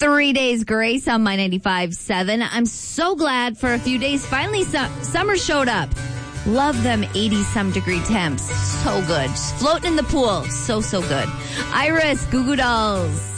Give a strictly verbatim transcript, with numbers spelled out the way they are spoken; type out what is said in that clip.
Three days grace on my ninety-five point seven. I'm so glad for a few days. Finally, su- summer showed up. Love them eighty-some degree temps. So good. Just floating in the pool. So, so good. Iris, Goo Goo Dolls.